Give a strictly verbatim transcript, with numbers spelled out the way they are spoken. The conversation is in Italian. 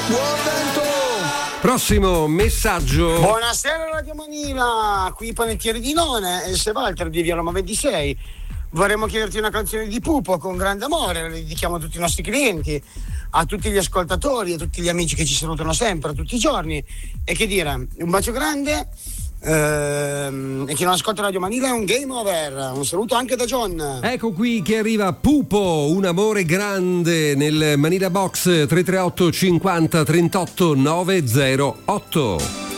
Prossimo messaggio. Buonasera Radio Manila, qui Panettiere di None e se Walter di Via Roma ventisei. Vorremmo chiederti una canzone di Pupo con grande amore, la dedichiamo a tutti i nostri clienti, a tutti gli ascoltatori, a tutti gli amici che ci salutano sempre, tutti i giorni. E che dire, un bacio grande ehm, e chi non ascolta Radio Manila è un game over. Un saluto anche da John. Ecco qui che arriva Pupo, un amore grande nel Manila Box tre tre otto cinquanta trentotto novecentotto.